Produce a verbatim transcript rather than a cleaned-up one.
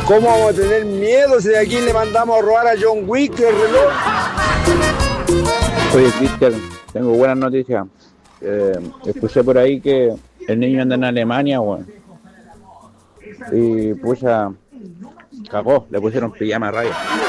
¿Cómo vamos a tener miedo si de aquí le mandamos a robar a John Wick el reloj? Oye, Cristian, tengo buenas noticias. Eh, escuché por ahí que el niño anda en Alemania, weón. Y pucha, cagó, le pusieron pijama a raya.